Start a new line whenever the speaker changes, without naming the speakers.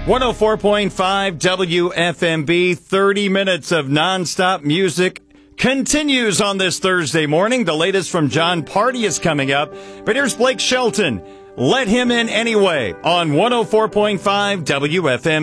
104.5 WFMB, 30 minutes of nonstop music continues on this Thursday morning. The latest from John Party is coming up. But here's Blake Shelton. Let Him In Anyway on 104.5 WFMB.